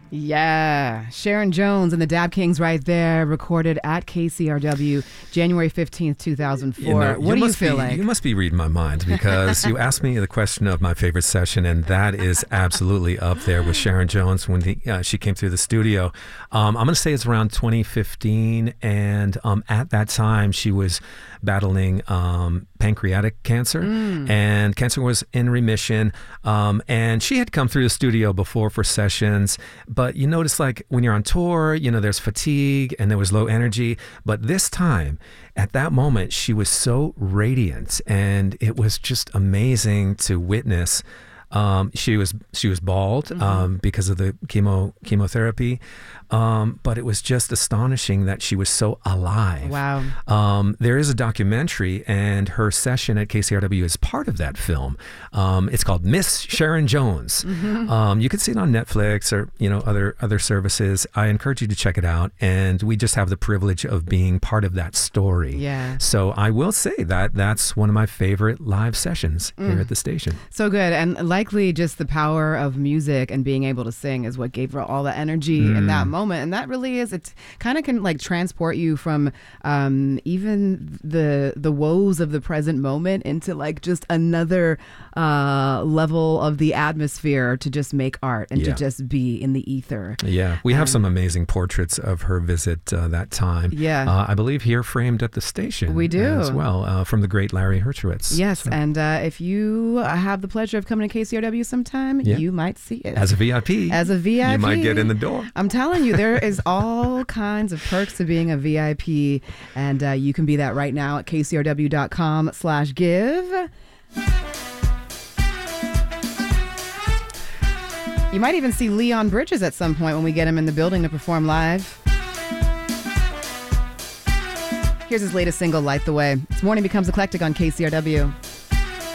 Yeah. Sharon Jones and the Dap Kings right there, recorded at KCRW, January 15th, 2004. What do you feel like? You must be reading my mind, because you asked me the question of my favorite session, and that is absolutely up there with Sharon Jones when she came through the studio. I'm going to say it's around 2015, and at that time she was battling pancreatic cancer, and cancer was in remission, and she had come through the studio before for sessions, but you notice, like, when you're on tour, there's fatigue and there was low energy, but this time, at that moment, she was so radiant, and it was just amazing to witness. She was bald because of the chemotherapy, but it was just astonishing that she was so alive. Wow. There is a documentary, and her session at KCRW is part of that film. It's called Miss Sharon Jones. You can see it on Netflix or other services. I encourage you to check it out, and we just have the privilege of being part of that story. Yeah. So I will say that that's one of my favorite live sessions here at the station. So good. And likely just the power of music and being able to sing is what gave her all the energy in that moment. And that really is, it kind of can like transport you from even the woes of the present moment into like just another level of the atmosphere to just make art and to just be in the ether. Yeah, we have some amazing portraits of her visit that time. Yeah. I believe here framed at the station. We do. As well, from the great Larry Hershowitz. Yes, so. And if you have the pleasure of coming to KCRW sometime, you might see it. As a VIP. As a VIP. You might get in the door. I'm telling you, there is all kinds of perks to being a VIP, and you can be that right now at kcrw.com/give. You might even see Leon Bridges at some point when we get him in the building to perform live. Here's his latest single, Light the Way. This morning becomes eclectic on KCRW.